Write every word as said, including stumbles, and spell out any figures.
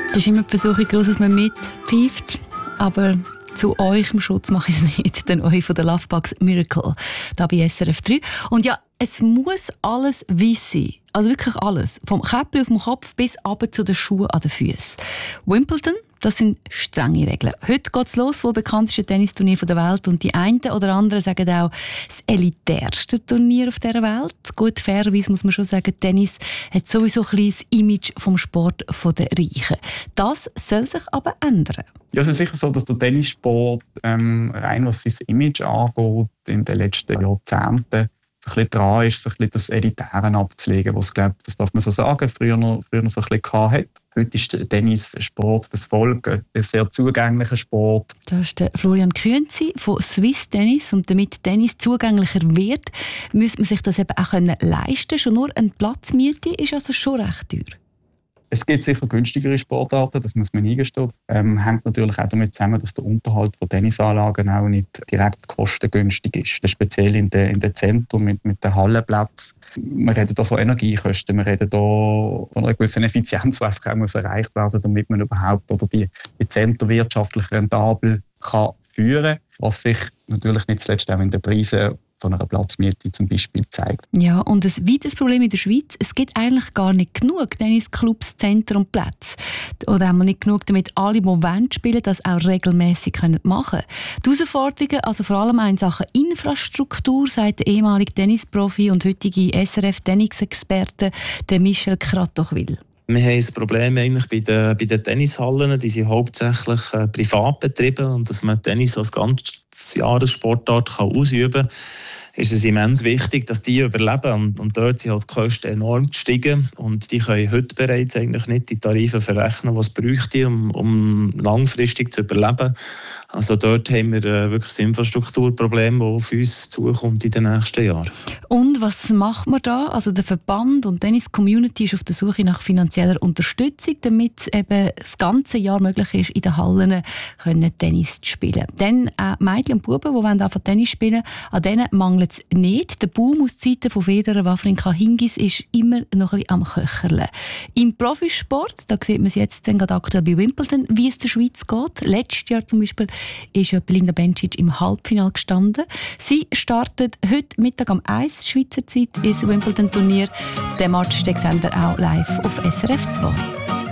Das ist immer die Versuchung groß, dass man mitpfeift, aber zu euch im Schutz mache ich es nicht, denn euch von der Lovebox Miracle, da bei S R F drei. Und ja, es muss alles weiss sein. Also wirklich alles. Vom Käppli auf dem Kopf bis runter zu den Schuhen an den Füßen. Wimbledon, das sind strenge Regeln. Heute geht es los, wohl bekannteste Tennisturnier der Welt. Und die einen oder anderen sagen auch, das elitärste Turnier auf dieser Welt. Gut, fairerweise muss man schon sagen, Tennis hat sowieso ein bisschen das Image vom Sport der Reichen. Das soll sich aber ändern. Ja, es ist sicher so, dass der Tennissport, ähm, rein was sein Image angeht, in den letzten Jahrzehnten ein bisschen dran ist, sich ein bisschen das Elitäre abzulegen, was, glaube, das darf man so sagen, früher noch, früher noch so ein bisschen hatte. Heute ist der Tennis ein Sport fürs Volk, ein sehr zugänglicher Sport. Da ist der Florian Künzi von Swiss Tennis. Und damit Tennis zugänglicher wird, müsste man sich das eben auch leisten können. Schon nur eine Platzmiete ist also schon recht teuer. Es gibt sicher günstigere Sportarten, das muss man eingestehen. Ähm, hängt natürlich auch damit zusammen, dass der Unterhalt von Tennisanlagen auch nicht direkt kostengünstig ist. Speziell in den, in den Zentren mit, mit den Hallenplätzen. Wir reden hier von Energiekosten, wir reden hier von einer gewissen Effizienz, die einfach auch muss erreicht werden, damit man überhaupt oder die, die Zentren wirtschaftlich rentabel kann führen kann, was sich natürlich nicht zuletzt auch in den Preisen von einer Platzmiete zum Beispiel zeigt. Ja, und ein weiteres Problem in der Schweiz, es gibt eigentlich gar nicht genug Tennisclubs, Zentren und Plätze. Oder haben wir nicht genug, damit alle, die wollen spielen, das auch regelmässig machen können. Die Herausforderungen, also vor allem in Sachen Infrastruktur, sagt der ehemalige Tennisprofi und heutige S R F-Tennis-Experte Michel Kratochwil. Wir haben ein Problem eigentlich bei den, bei den Tennishallen. Die sind hauptsächlich äh, privat betrieben. Und dass man Tennis als ganzes Jahressportart kann ausüben kann, ist es immens wichtig, dass die überleben. Und, und dort sind halt die Kosten enorm gestiegen. Und die können heute bereits eigentlich nicht die Tarife verrechnen, die es bräuchte, um, um langfristig zu überleben. Also dort haben wir äh, wirklich ein Infrastrukturproblem, das auf uns zukommt in den nächsten Jahren. Und was macht man da? Also der Verband und die Tennis-Community ist auf der Suche nach finanzieller Unterstützung, damit es eben das ganze Jahr möglich ist, in den Hallen können Tennis zu spielen. Denn äh, Mädchen und Buben, die wollen Tennis spielen, an denen mangelt es nicht. Der Boom aus Zeiten von Federer, Wawrinka, Hingis ist immer noch ein bisschen am Köcherle. Im Profisport, da sieht man es jetzt gerade aktuell bei Wimbledon, wie es der Schweiz geht. Letztes Jahr zum Beispiel ist ja Belinda Bencic im Halbfinale gestanden. Sie startet heute Mittag um eins Schweizer Zeit ins Wimbledon-Turnier. Den Match sehen wir auch live auf S R F zwei.